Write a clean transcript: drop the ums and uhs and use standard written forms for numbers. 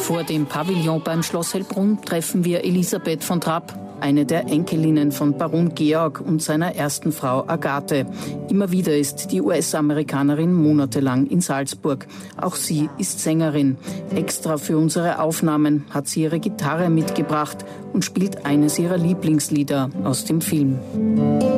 Vor dem Pavillon beim Schloss Hellbrunn treffen wir Elisabeth von Trapp, eine der Enkelinnen von Baron Georg und seiner ersten Frau Agathe. Immer wieder ist die US-Amerikanerin monatelang in Salzburg. Auch sie ist Sängerin. Extra für unsere Aufnahmen hat sie ihre Gitarre mitgebracht und spielt eines ihrer Lieblingslieder aus dem Film.